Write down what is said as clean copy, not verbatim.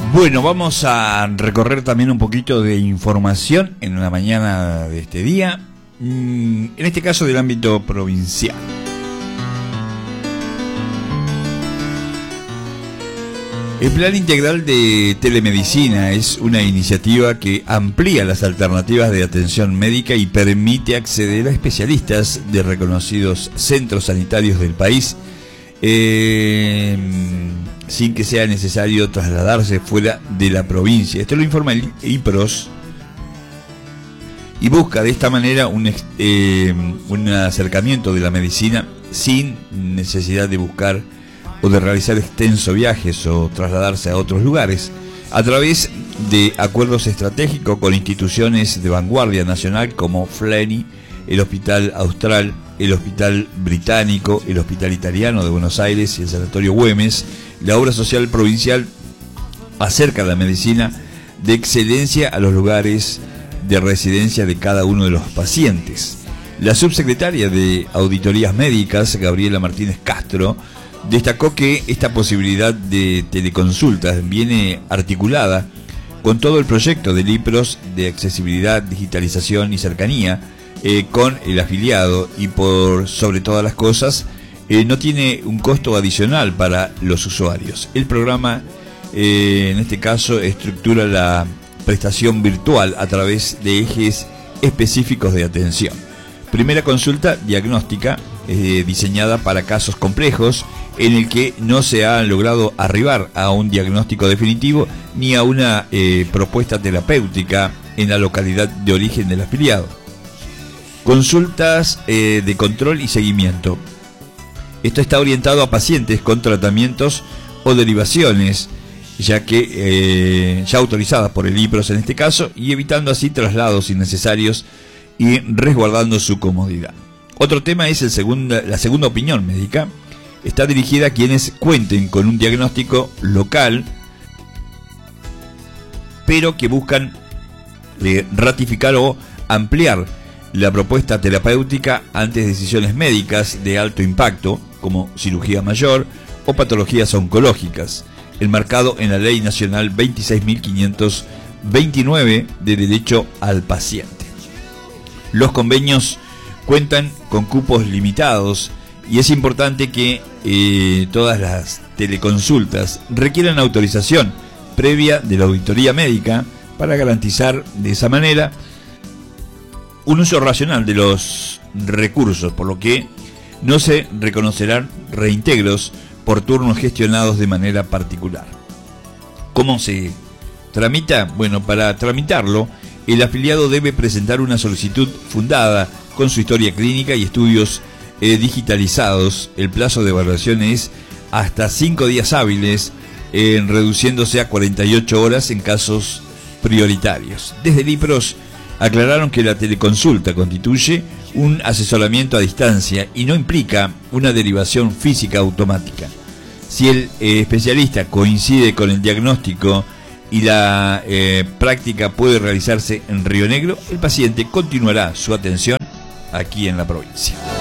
Bueno, vamos a recorrer también un poquito de información en la mañana de este día, en este caso del ámbito provincial. El Plan Integral de Telemedicina es una iniciativa que amplía las alternativas de atención médica y permite acceder a especialistas de reconocidos centros sanitarios del país sin que sea necesario trasladarse fuera de la provincia. Esto lo informa el IPROS y busca de esta manera un acercamiento de la medicina sin necesidad de buscar o de realizar extensos viajes o trasladarse a otros lugares, a través de acuerdos estratégicos con instituciones de vanguardia nacional como FLENI, el Hospital Austral, el Hospital Británico, el Hospital Italiano de Buenos Aires y el Sanatorio Güemes. La obra social provincial acerca la medicina de excelencia a los lugares de residencia de cada uno de los pacientes. La subsecretaria de Auditorías Médicas, Gabriela Martínez Castro, destacó que esta posibilidad de teleconsultas viene articulada con todo el proyecto del IPROS de accesibilidad, digitalización y cercanía con el afiliado, y por sobre todas las cosas no tiene un costo adicional para los usuarios. El programa en este caso estructura la prestación virtual a través de ejes específicos de atención. Primera consulta diagnóstica diseñada para casos complejos en el que no se ha logrado arribar a un diagnóstico definitivo ni a una propuesta terapéutica en la localidad de origen del afiliado. Consultas de control y seguimiento. Esto está orientado a pacientes con tratamientos o derivaciones, ya autorizadas por el IPROS en este caso, y evitando así traslados innecesarios y resguardando su comodidad. Otro tema es la segunda opinión médica. Está dirigida a quienes cuenten con un diagnóstico local, pero que buscan ratificar o ampliar la propuesta terapéutica ante decisiones médicas de alto impacto, como cirugía mayor o patologías oncológicas, enmarcado en la Ley Nacional 26.529 de Derecho al Paciente. Los convenios cuentan con cupos limitados y es importante que todas las teleconsultas requieran autorización previa de la auditoría médica para garantizar de esa manera un uso racional de los recursos, por lo que no se reconocerán reintegros por turnos gestionados de manera particular. ¿Cómo se tramita? Bueno, para tramitarlo, el afiliado debe presentar una solicitud fundada con su historia clínica y estudios digitalizados. El plazo de evaluación es hasta 5 días hábiles, reduciéndose a 48 horas en casos prioritarios. Desde el IPROS aclararon que la teleconsulta constituye un asesoramiento a distancia y no implica una derivación física automática. Si el especialista coincide con el diagnóstico y la práctica puede realizarse en Río Negro, el paciente continuará su atención aquí en la provincia.